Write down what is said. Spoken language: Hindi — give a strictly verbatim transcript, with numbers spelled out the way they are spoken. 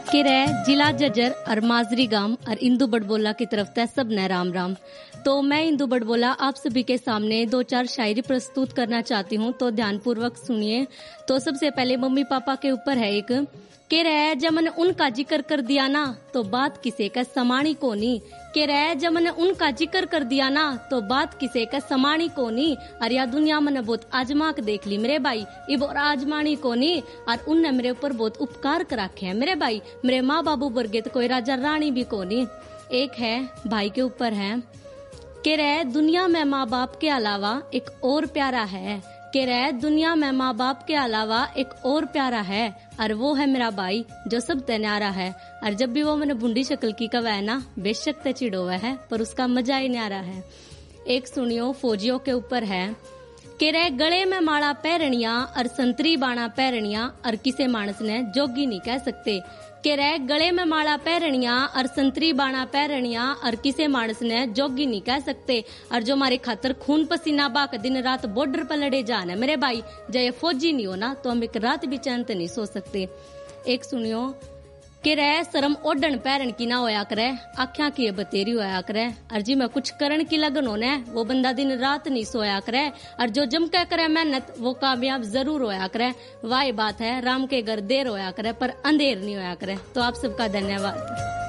के रह जिला जजर और माजरी गांव और इंदू बड़बोला की तरफ से सब ने राम राम। तो मैं इंदू बड़बोला आप सभी के सामने दो चार शायरी प्रस्तुत करना चाहती हूँ, तो ध्यानपूर्वक सुनिए। तो सबसे पहले मम्मी पापा के ऊपर है एक के रह जब मैंने उनका जिक्र कर दिया ना तो बात किसे का समानी कोनी। के रह जब मैंने उनका जिक्र कर दिया ना तो बात किसे का समानी कोनी। और या दुनिया मैंने बहुत आजमा के देख ली मेरे भाई, इब और आजमानी कोनी। और उनने मेरे ऊपर बहुत उपकार कर रखे हैं मेरे भाई, मेरे माँ बाबू वर्गे तो कोई राजा रानी भी कोनी। एक है भाई के ऊपर है के रह दुनिया में माँ बाप के अलावा एक और प्यारा है। के रह दुनिया में माँ बाप के अलावा एक और प्यारा है और वो है मेरा भाई जो सब न्यारा है। और जब भी वो मैंने बुंडी शक्ल की कवा है ना बेशक ते चिड़ोवा है पर उसका मजा ही न्यारा है। एक सुनियो फौजियों के ऊपर है के रह गले में माला पैरणिया और संतरी बाणा पैरणिया और किसे मानस ने जोगी नहीं कह सकते। के रह गले में माला पैरणिया और संतरी बाणा पैरणिया और किसे मानस ने जोगी नहीं कह सकते। और जो हमारे खातर खून पसीना बाक दिन रात बॉर्डर पर लड़े जान है मेरे भाई, जय फौजी नहीं हो ना तो हम एक रात भी चैन नहीं सो सकते। एक सुनियो के रह शर्म ओढ़न पैरण की ना होया करे, आख्या की बतेरी होया करे। और जी मैं कुछ करण की लगन होने वो बंदा दिन रात नहीं सोया करे। और जो जम कह करे मेहनत वो कामयाब जरूर होया करे। वाह बात है राम के घर देर होया करे पर अंधेर नहीं होया करे। तो आप सबका धन्यवाद।